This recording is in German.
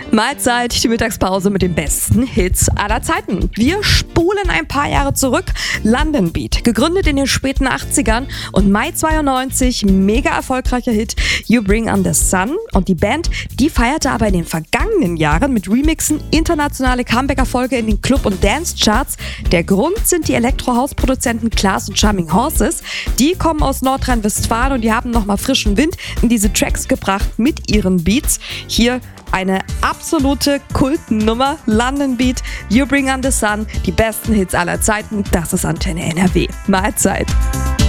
Mahlzeit, die Mittagspause mit den besten Hits aller Zeiten. Wir spulen ein paar Jahre zurück. London Beat, gegründet in den späten 80ern und Mai 92, mega erfolgreicher Hit You Bring On The Sun. Und die Band, die feierte aber in den vergangenen Jahren mit Remixen internationale Comeback-Erfolge in den Club- und Dance-Charts. Der Grund sind die Elektro-House-Produzenten Klaas und Charming Horses. Die kommen aus Nordrhein-Westfalen und die haben nochmal frischen Wind in diese Tracks gebracht mit ihren Beats. Hier eine absolute Kultnummer, London Beat, You Bring On The Sun, die besten Hits aller Zeiten, das ist Antenne NRW. Mahlzeit!